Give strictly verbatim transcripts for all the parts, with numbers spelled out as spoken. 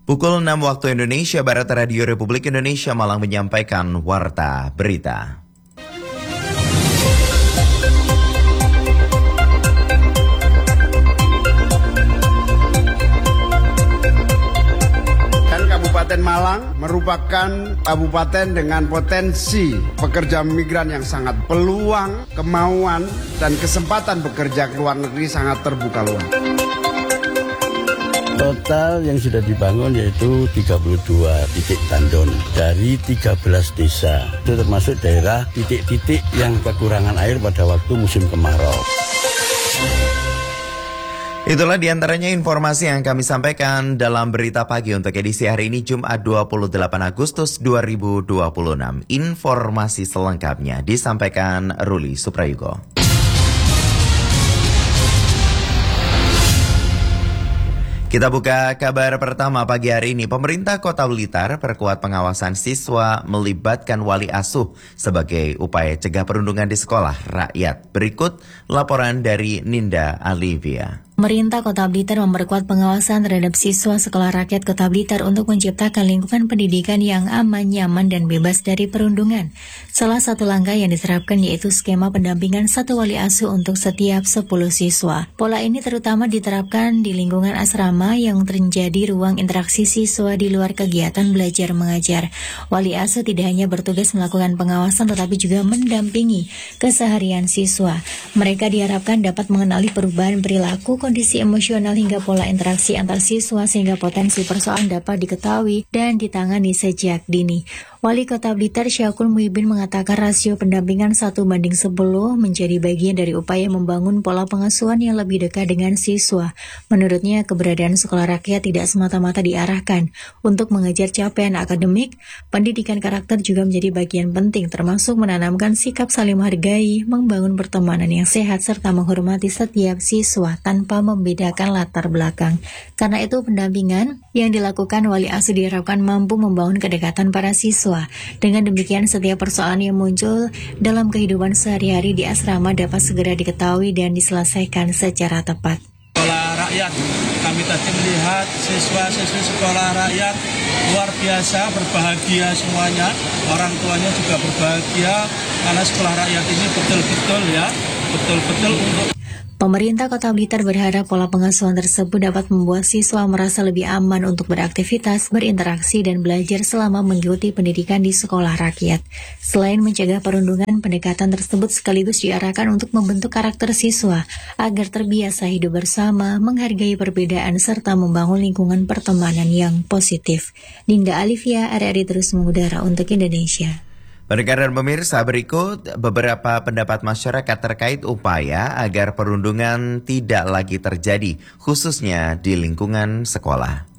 Pukul enam waktu Indonesia Barat, Radio Republik Indonesia Malang menyampaikan Warta Berita. Kabupaten Malang merupakan kabupaten dengan potensi pekerja migran yang sangat peluang, kemauan, dan kesempatan bekerja ke luar negeri sangat terbuka luas. Total yang sudah dibangun yaitu tiga puluh dua titik tandon dari tiga belas desa. Itu termasuk daerah titik-titik yang kekurangan air pada waktu musim kemarau. Itulah diantaranya informasi yang kami sampaikan dalam Berita Pagi untuk edisi hari ini Jumat dua puluh delapan Agustus dua ribu dua puluh enam. Informasi selengkapnya disampaikan Ruli Suprayugo. Kita buka kabar pertama pagi hari ini. Pemerintah Kota Blitar perkuat pengawasan siswa melibatkan wali asuh sebagai upaya cegah perundungan di sekolah rakyat. Berikut laporan dari Ninda Alivia. Pemerintah Kota Blitar memperkuat pengawasan terhadap siswa sekolah rakyat Kota Blitar untuk menciptakan lingkungan pendidikan yang aman, nyaman, dan bebas dari perundungan. Salah satu langkah yang diterapkan yaitu skema pendampingan satu wali asuh untuk setiap sepuluh siswa. Pola ini terutama diterapkan di lingkungan asrama yang terjadi ruang interaksi siswa di luar kegiatan belajar mengajar. Wali asuh tidak hanya bertugas melakukan pengawasan tetapi juga mendampingi keseharian siswa. Mereka diharapkan dapat mengenali perubahan perilaku, kondisi emosional hingga pola interaksi antar siswa sehingga potensi persoalan dapat diketahui dan ditangani sejak dini. Wali Kota Blitar Syakul Muhibin mengatakan rasio pendampingan satu banding sepuluh menjadi bagian dari upaya membangun pola pengasuhan yang lebih dekat dengan siswa. Menurutnya, keberadaan sekolah rakyat tidak semata-mata diarahkan untuk mengejar capaian akademik, pendidikan karakter juga menjadi bagian penting termasuk menanamkan sikap saling menghargai, membangun pertemanan yang sehat serta menghormati setiap siswa tanpa membedakan latar belakang. Karena itu pendampingan yang dilakukan wali asuh diharapkan mampu membangun kedekatan para siswa. Dengan demikian setiap persoalan yang muncul dalam kehidupan sehari-hari di asrama dapat segera diketahui dan diselesaikan secara tepat. Sekolah rakyat, kami tadi melihat siswa-siswi sekolah rakyat luar biasa, berbahagia semuanya. Orang tuanya juga berbahagia karena sekolah rakyat ini betul-betul ya, betul-betul untuk Pemerintah Kota Blitar berharap pola pengasuhan tersebut dapat membuat siswa merasa lebih aman untuk beraktivitas, berinteraksi, dan belajar selama mengikuti pendidikan di sekolah rakyat. Selain mencegah perundungan, pendekatan tersebut sekaligus diarahkan untuk membentuk karakter siswa agar terbiasa hidup bersama, menghargai perbedaan, serta membangun lingkungan pertemanan yang positif. Ninda Alivia, R R I Terus Mengudara untuk Indonesia. Pendengar dan pemirsa, berikut beberapa pendapat masyarakat terkait upaya agar perundungan tidak lagi terjadi, khususnya di lingkungan sekolah.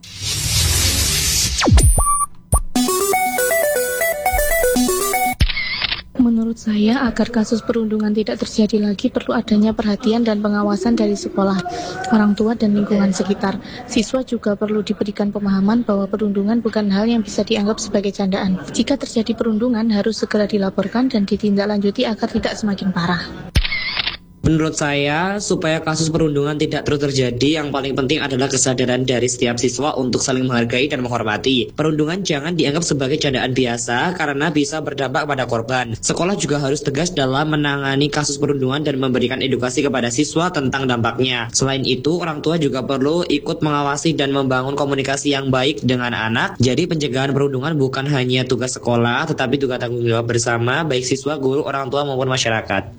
Menurut saya, agar kasus perundungan tidak terjadi lagi, perlu adanya perhatian dan pengawasan dari sekolah, orang tua, dan lingkungan sekitar. Siswa juga perlu diberikan pemahaman bahwa perundungan bukan hal yang bisa dianggap sebagai candaan. Jika terjadi perundungan, harus segera dilaporkan dan ditindaklanjuti agar tidak semakin parah. Menurut saya, supaya kasus perundungan tidak terus terjadi, yang paling penting adalah kesadaran dari setiap siswa untuk saling menghargai dan menghormati. Perundungan jangan dianggap sebagai candaan biasa karena bisa berdampak pada korban. Sekolah juga harus tegas dalam menangani kasus perundungan dan memberikan edukasi kepada siswa tentang dampaknya. Selain itu, orang tua juga perlu ikut mengawasi dan membangun komunikasi yang baik dengan anak. Jadi pencegahan perundungan bukan hanya tugas sekolah, tetapi juga tanggung jawab bersama, baik siswa, guru, orang tua maupun masyarakat.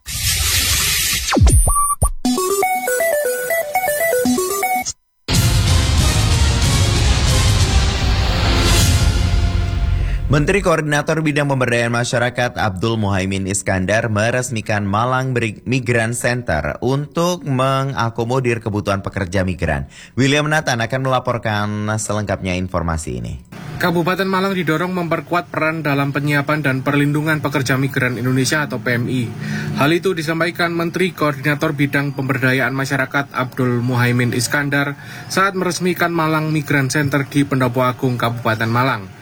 Menteri Koordinator Bidang Pemberdayaan Masyarakat Abdul Muhaimin Iskandar meresmikan Malang Migran Center untuk mengakomodir kebutuhan pekerja migran. William Nathan akan melaporkan selengkapnya informasi ini. Kabupaten Malang didorong memperkuat peran dalam penyiapan dan perlindungan pekerja migran Indonesia atau P M I. Hal itu disampaikan Menteri Koordinator Bidang Pemberdayaan Masyarakat Abdul Muhaimin Iskandar saat meresmikan Malang Migran Center di Pendopo Agung, Kabupaten Malang.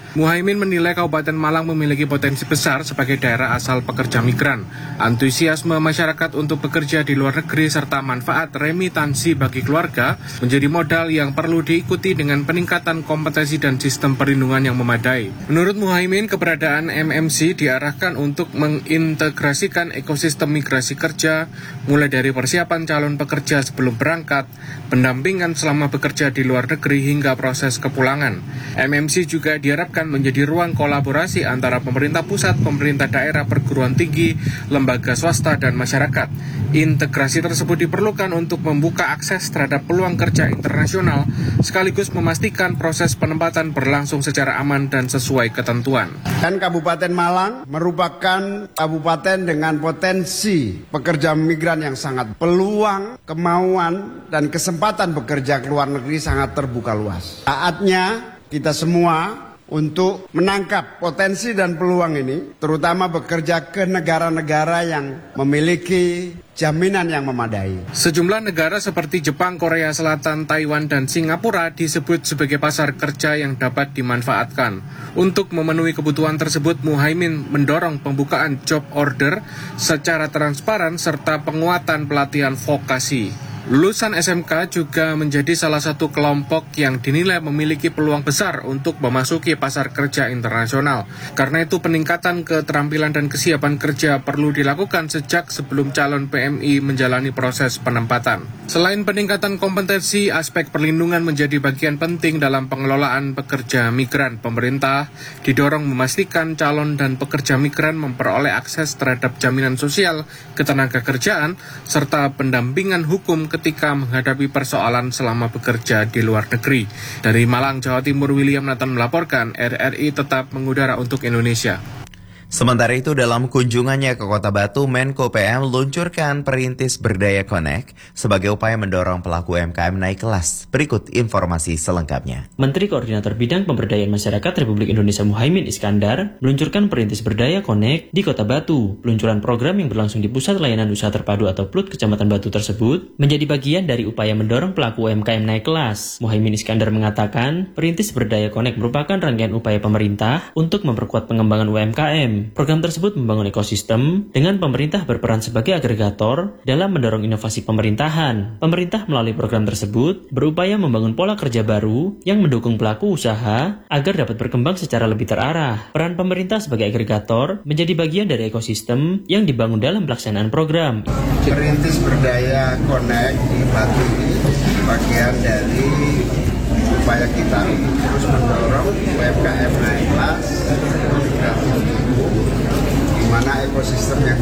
Muhaimin menilai Kabupaten Malang memiliki potensi besar sebagai daerah asal pekerja migran. Antusiasme masyarakat untuk bekerja di luar negeri serta manfaat remitansi bagi keluarga menjadi modal yang perlu diikuti dengan peningkatan kompetensi dan sistem perlindungan yang memadai. Menurut Muhaimin, keberadaan M M C diarahkan untuk mengintegrasikan ekosistem migrasi kerja, mulai dari persiapan calon pekerja sebelum berangkat, pendampingan selama bekerja di luar negeri hingga proses kepulangan. M M C juga diharapkan menjadi ruang kolaborasi antara pemerintah pusat, pemerintah daerah, perguruan tinggi, lembaga swasta, dan masyarakat. Integrasi tersebut diperlukan untuk membuka akses terhadap peluang kerja internasional, sekaligus memastikan proses penempatan berlangsung secara aman dan sesuai ketentuan. Dan Kabupaten Malang merupakan kabupaten dengan potensi pekerja migran yang sangat peluang, kemauan, dan kesempatan bekerja ke luar negeri sangat terbuka luas. Saatnya kita semua untuk menangkap potensi dan peluang ini, terutama bekerja ke negara-negara yang memiliki jaminan yang memadai. Sejumlah negara seperti Jepang, Korea Selatan, Taiwan, dan Singapura disebut sebagai pasar kerja yang dapat dimanfaatkan. Untuk memenuhi kebutuhan tersebut, Muhaimin mendorong pembukaan job order secara transparan serta penguatan pelatihan vokasi. Lulusan S M K juga menjadi salah satu kelompok yang dinilai memiliki peluang besar untuk memasuki pasar kerja internasional. Karena itu peningkatan keterampilan dan kesiapan kerja perlu dilakukan sejak sebelum calon P M I menjalani proses penempatan. Selain peningkatan kompetensi, aspek perlindungan menjadi bagian penting dalam pengelolaan pekerja migran. Pemerintah didorong memastikan calon dan pekerja migran memperoleh akses terhadap jaminan sosial, ketenaga kerjaan, serta pendampingan hukum ketika menghadapi persoalan selama bekerja di luar negeri. Dari Malang, Jawa Timur, William Nathan melaporkan, R R I tetap mengudara untuk Indonesia. Sementara itu, dalam kunjungannya ke Kota Batu, Menko P M meluncurkan Perintis Berdaya Connect sebagai upaya mendorong pelaku U M K M naik kelas. Berikut informasi selengkapnya. Menteri Koordinator Bidang Pemberdayaan Masyarakat Republik Indonesia Muhaimin Iskandar meluncurkan Perintis Berdaya Connect di Kota Batu. Peluncuran program yang berlangsung di Pusat Layanan Usaha Terpadu atau P L U T Kecamatan Batu tersebut menjadi bagian dari upaya mendorong pelaku U M K M naik kelas. Muhaimin Iskandar mengatakan, Perintis Berdaya Connect merupakan rangkaian upaya pemerintah untuk memperkuat pengembangan U M K M. Program tersebut membangun ekosistem dengan pemerintah berperan sebagai agregator dalam mendorong inovasi pemerintahan. Pemerintah melalui program tersebut berupaya membangun pola kerja baru yang mendukung pelaku usaha agar dapat berkembang secara lebih terarah. Peran pemerintah sebagai agregator menjadi bagian dari ekosistem yang dibangun dalam pelaksanaan program. Perintis Berdaya Connect di Batu ini bagian dari upaya kita terus mendorong U M K M naik kelas, di mana ekosistem yang